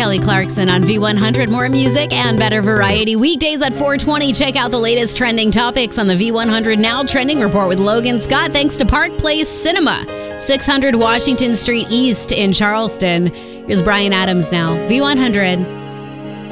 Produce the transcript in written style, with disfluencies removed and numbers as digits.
Kelly Clarkson on V100. More music and better variety. Weekdays at 4:20. Check out the latest trending topics on the V100 Now Trending Report with Logan Scott. Thanks to Park Place Cinema, 600 Washington Street East in Charleston. Here's Brian Adams now. V100.